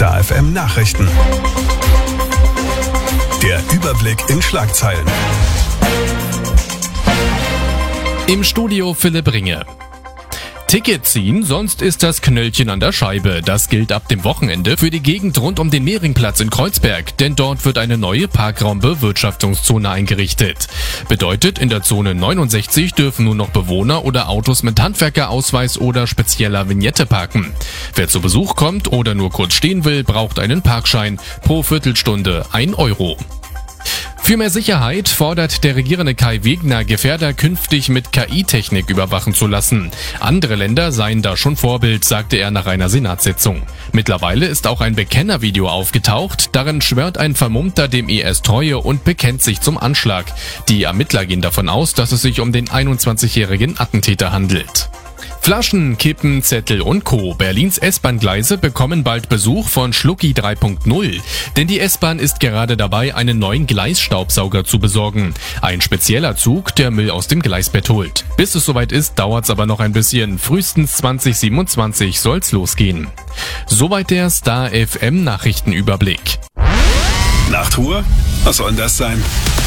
Star FM Nachrichten. Der Überblick in Schlagzeilen. Im Studio Philipp Ringe. Ticket ziehen, sonst ist das Knöllchen an der Scheibe. Das gilt ab dem Wochenende für die Gegend rund um den Mehringplatz in Kreuzberg, denn dort wird eine neue Parkraumbewirtschaftungszone eingerichtet. Bedeutet, in der Zone 69 dürfen nur noch Bewohner oder Autos mit Handwerkerausweis oder spezieller Vignette parken. Wer zu Besuch kommt oder nur kurz stehen will, braucht einen Parkschein. Pro Viertelstunde 1 Euro. Für mehr Sicherheit fordert der regierende Kai Wegner, Gefährder künftig mit KI-Technik überwachen zu lassen. Andere Länder seien da schon Vorbild, sagte er nach einer Senatssitzung. Mittlerweile ist auch ein Bekennervideo aufgetaucht. Darin schwört ein Vermummter dem IS Treue und bekennt sich zum Anschlag. Die Ermittler gehen davon aus, dass es sich um den 21-jährigen Attentäter handelt. Flaschen, Kippen, Zettel und Co. Berlins S-Bahn-Gleise bekommen bald Besuch von Schlucki 3.0. Denn die S-Bahn ist gerade dabei, einen neuen Gleisstaubsauger zu besorgen. Ein spezieller Zug, der Müll aus dem Gleisbett holt. Bis es soweit ist, dauert's aber noch ein bisschen. Frühestens 2027 soll's losgehen. Soweit der Star FM Nachrichtenüberblick. Nachtruhe? Was soll denn das sein?